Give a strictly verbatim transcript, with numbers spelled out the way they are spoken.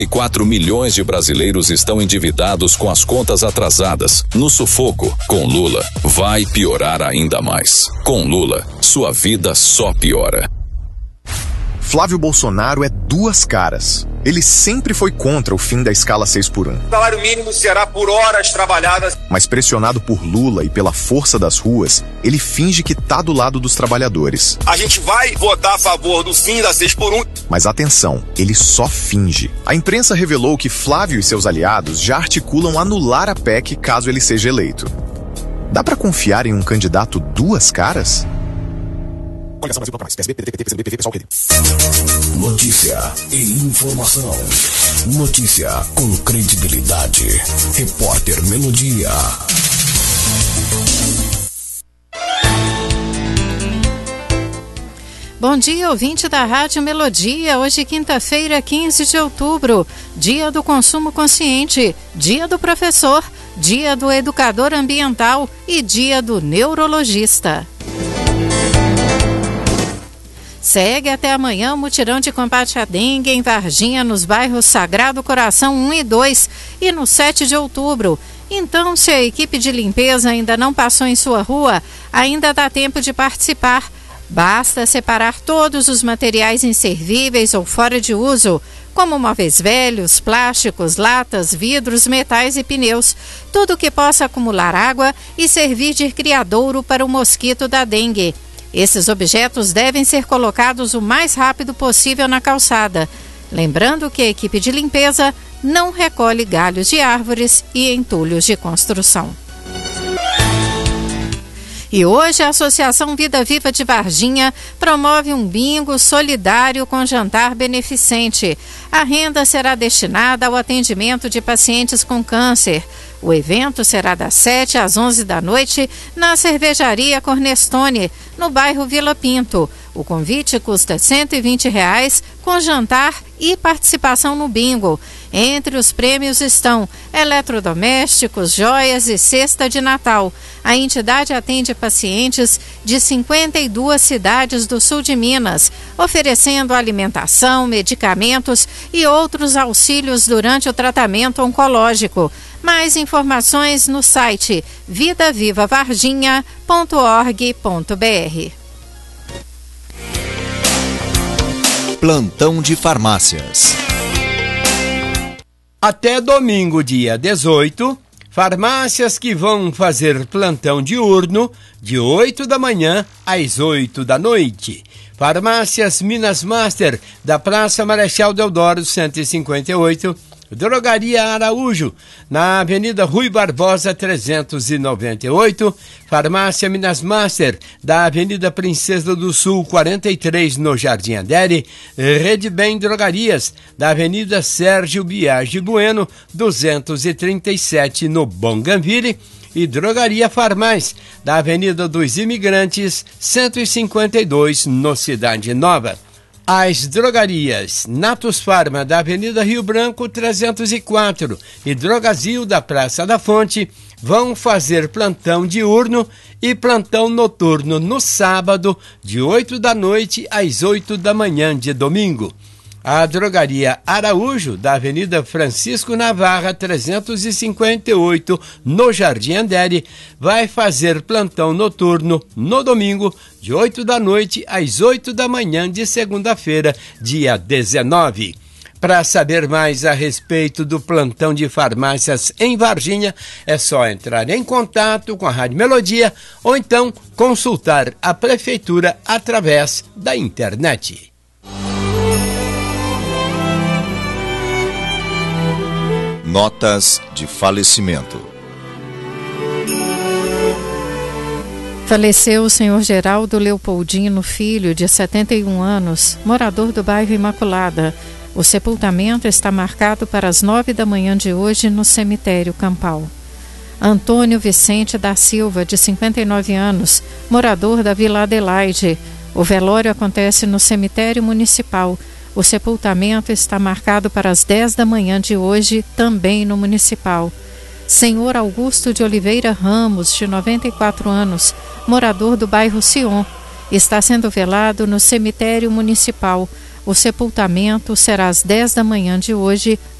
E quatro milhões de brasileiros estão endividados com as contas atrasadas. No sufoco, com Lula, vai piorar ainda mais. Com Lula, sua vida só piora. Flávio Bolsonaro é duas caras. Ele sempre foi contra o fim da escala seis por um. O salário mínimo será por horas trabalhadas. Mas pressionado por Lula e pela força das ruas, ele finge que tá do lado dos trabalhadores. A gente vai votar a favor do fim da seis por um. Mas atenção, ele só finge. A imprensa revelou que Flávio e seus aliados já articulam anular a P E C caso ele seja eleito. Dá pra confiar em um candidato duas caras? Notícia e informação. Notícia com credibilidade. Repórter Melodia. Bom dia, ouvinte da Rádio Melodia. Hoje, quinta-feira, quinze de outubro, dia do consumo consciente, dia do professor, dia do educador ambiental e dia do neurologista. Segue até amanhã o mutirão de combate à dengue em Varginha, nos bairros Sagrado Coração um e dois e no sete de outubro. Então, se a equipe de limpeza ainda não passou em sua rua, ainda dá tempo de participar. Basta separar todos os materiais inservíveis ou fora de uso, como móveis velhos, plásticos, latas, vidros, metais e pneus, tudo que possa acumular água e servir de criadouro para o mosquito da dengue. Esses objetos devem ser colocados o mais rápido possível na calçada. Lembrando que a equipe de limpeza não recolhe galhos de árvores e entulhos de construção. E hoje a Associação Vida Viva de Varginha promove um bingo solidário com jantar beneficente. A renda será destinada ao atendimento de pacientes com câncer. O evento será das sete às onze da noite na Cervejaria Cornerstone, no bairro Vila Pinto. O convite custa cento e vinte reais com jantar e participação no bingo. Entre os prêmios estão eletrodomésticos, joias e cesta de Natal. A entidade atende pacientes de cinquenta e duas cidades do sul de Minas, oferecendo alimentação, medicamentos e outros auxílios durante o tratamento oncológico. Mais informações no site vida viva varginha ponto org ponto br. Plantão de farmácias. Até domingo, dia dezoito, farmácias que vão fazer plantão diurno de oito da manhã às oito da noite. Farmácias Minas Master, da Praça Marechal Deodoro cento e cinquenta e oito, Drogaria Araújo, na Avenida Rui Barbosa trezentos e noventa e oito, Farmácia Minas Master, da Avenida Princesa do Sul quarenta e três, no Jardim Adere, Rede Bem Drogarias, da Avenida Sérgio Biagi Bueno, duzentos e trinta e sete, no Bougainville, e Drogaria Farmais, da Avenida dos Imigrantes, cento e cinquenta e dois, no Cidade Nova. As drogarias Natus Farma, da Avenida Rio Branco trezentos e quatro, e Drogazil, da Praça da Fonte, vão fazer plantão diurno e plantão noturno no sábado, de oito da noite às oito da manhã de domingo. A Drogaria Araújo, da Avenida Francisco Navarra trezentos e cinquenta e oito, no Jardim Andere, vai fazer plantão noturno no domingo, de oito da noite às oito da manhã de segunda-feira, dia dezenove. Para saber mais a respeito do plantão de farmácias em Varginha, é só entrar em contato com a Rádio Melodia ou então consultar a Prefeitura através da internet. Notas de falecimento. Faleceu o senhor Geraldo Leopoldino Filho, de setenta e um anos, morador do bairro Imaculada. O sepultamento está marcado para as nove da manhã de hoje no cemitério Campal. Antônio Vicente da Silva, de cinquenta e nove anos, morador da Vila Adelaide. O velório acontece no cemitério municipal. O sepultamento está marcado para as dez da manhã de hoje, também no municipal. Senhor Augusto de Oliveira Ramos, de noventa e quatro anos, morador do bairro Sion, está sendo velado no cemitério municipal. O sepultamento será às dez da manhã de hoje,